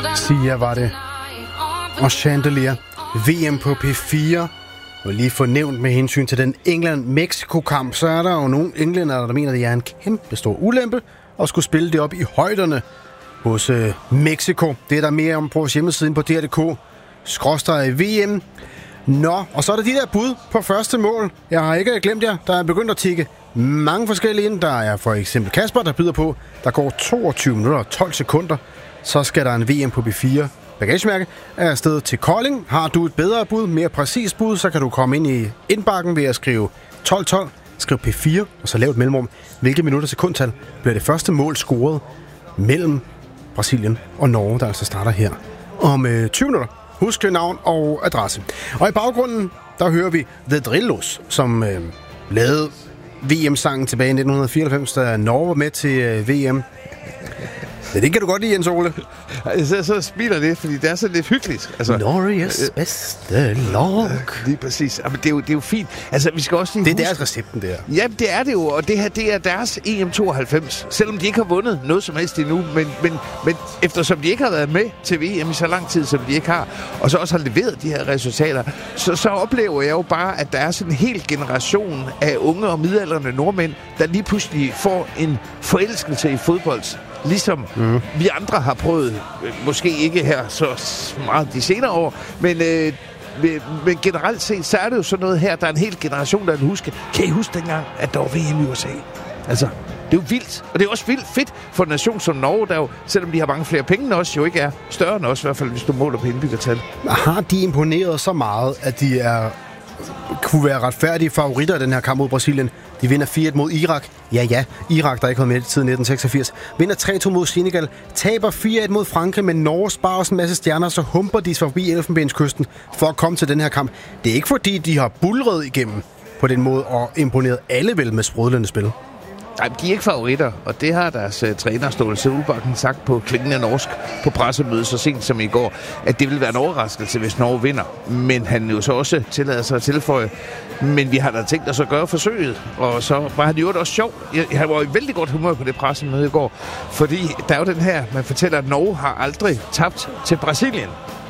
Sia var det. Og Chandelier. VM på P4. Og lige få nævnt med hensyn til den England-Mexico-kamp, så er der jo nogle englændere, der mener, at det er en kæmpe stor ulempe at skulle spille det op i højderne hos Mexico. Det er der mere om på vores hjemmesiden på dr.dk/VM. Nå, og så er der de der bud på første mål. Jeg har ikke glemt jer. Der er begyndt at tikke mange forskellige ind. Der er for eksempel Kasper, der byder på. Der går 22 minutter og 12 sekunder. Så skal der en VM på P4 bagagemærke er afsted til Kolding. Har du et bedre bud, mere præcist bud, så kan du komme ind i indbakken ved at skrive 12-12, skriv P4, og så lav et mellemrum. Hvilke minutter sekundtal bliver det første mål scoret mellem Brasilien og Norge, der altså starter her om 20 minutter. Husk navn og adresse. Og i baggrunden, der hører vi The Drillos, som lavede VM-sangen tilbage i 1994, da Norge var med til VM. Ja, det kan du godt lide, Jens Ole. Så smiler det, fordi det er så lidt hyggeligt. Altså, Norges bedste log. Lige præcis. Men det er jo fint. Altså, vi skal også lige det er deres recepten, der. Ja, det er det jo, og det her, det er deres EM92. Selvom de ikke har vundet noget som helst endnu, men eftersom de ikke har været med til VM i så lang tid, som de ikke har, og så også har leveret de her resultater, så oplever jeg jo bare, at der er sådan en hel generation af unge og midaldrende nordmænd, der lige pludselig får en forelskelse i fodbold. Ligesom vi andre har prøvet, måske ikke her så meget de senere år, men generelt set, så er det jo sådan noget her, der er en hel generation, der vil huske. Kan I huske dengang, at der var VM i USA? Altså, det er jo vildt, og det er også vildt fedt for en nation som Norge, der jo, selvom de har mange flere penge end os, jo ikke er større end os, i hvert fald hvis du måler på indbyggertal. Har de imponeret så meget, at de kunne være retfærdige favoritter i den her kamp mod Brasilien? De vinder 4-1 mod Irak. Ja, Irak, der ikke har med siden 1986. Vinder 3-2 mod Senegal. Taber 4-1 mod Frankrig, men Norge sparer også en masse stjerner, så humper de forbi Elfenbenskysten for at komme til den her kamp. Det er ikke fordi, de har bulret igennem på den måde og imponeret alle vel med sprudlende spil. Nej, de er ikke favoritter, og det har deres træner Ståle Solbakken sagt på klingende norsk på pressemødet så sent som i går, at det vil være en overraskelse, hvis Norge vinder. Men han jo så også tillader sig at tilføje, men vi har da tænkt os at gøre forsøget, og så var han jo også sjov. Han var i vældig godt humør på det pressemøde i går, fordi der er jo den her, man fortæller, at Norge har aldrig tabt til Brasilien.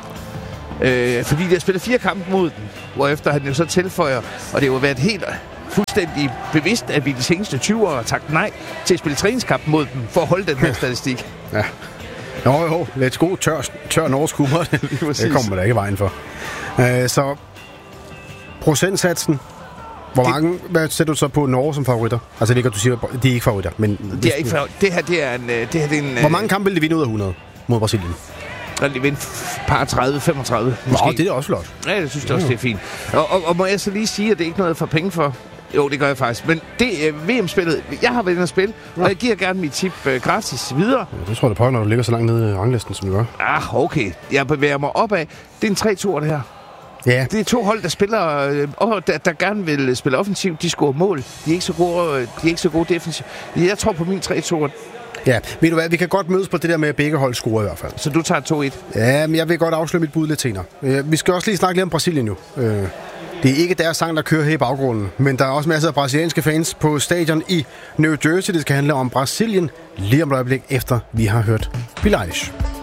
Fordi de har spillet 4 kampe mod den, hvorefter han jo så tilføjer, og det har jo været helt fuldstændig bevidst, at vi de seneste 20 år har sagt nej til at spille træningskamp mod dem, for at holde den her statistik. Ja. Jo, lidt god tør norsk humor. Det kommer der ikke vejen for. Så procentsatsen, hvad sætter du så på Norge som favoritter? Altså det kan du sige, de er ikke favoritter, men det er ikke favoritter. Det er en hvor mange kampe vil de vinde ud af 100 mod Brasilien? De vinder par 30-35 måske. Det er også flot. Ja, jeg synes også, det er fint. Og må jeg så lige sige, at det er ikke noget for penge for? Jo, det gør jeg faktisk. Men det VM-spillet, jeg har været inde at spille, og jeg giver gerne mit tip gratis videre. Ja, det tror jeg, det når du ligger så langt nede i ranglisten, som du gør. Okay. Jeg bevæger mig opad. Det er en 3-2'er, det her. Ja. Det er 2 hold, der spiller, der gerne vil spille offensivt. De scorer mål. De er ikke så gode defensivt. Jeg tror på min 3-2'er. Ja, ved du hvad, vi kan godt mødes på det der med, at begge hold scorer i hvert fald. Så du tager 2-1? Ja, men jeg vil godt afsløre mit bud lidt senere. Vi skal også lige snakke lidt om Brasilien nu. Det er ikke deres sang, der kører her i baggrunden, men der er også masser af brasilianske fans på stadion i New Jersey. Det skal handle om Brasilien lige om et øjeblik efter, vi har hørt Billie Eilish.